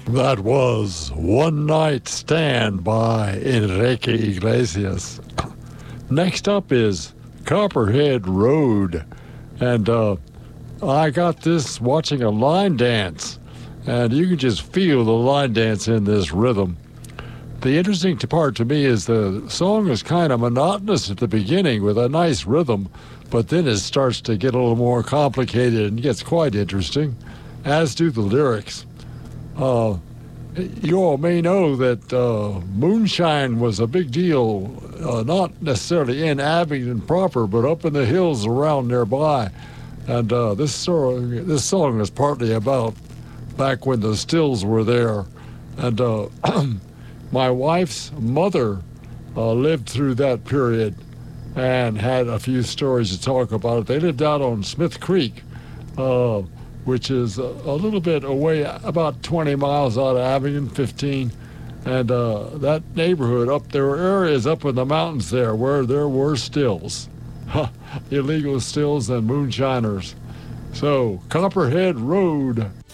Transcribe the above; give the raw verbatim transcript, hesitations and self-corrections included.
That was One Night Stand by Enrique Iglesias. Next up is Copperhead Road. And uh, I got this watching a line dance. And you can just feel the line dance in this rhythm. The interesting part to me is the song is kind of monotonous at the beginning with a nice rhythm, but then it starts to get a little more complicated and gets quite interesting, as do the lyrics. Uh, you all may know that uh, moonshine was a big deal, uh, not necessarily in Abingdon proper, but up in the hills around nearby. And uh, this song, this song is partly about back when the stills were there. And uh, my wife's mother uh, lived through that period and had a few stories to talk about it. They lived out on Smith Creek, uh, which is a, a little bit away, about twenty miles out of Abingdon, fifteen. And uh, that neighborhood up there were areas up in the mountains there where there were stills, illegal stills and moonshiners. So, Copperhead Road.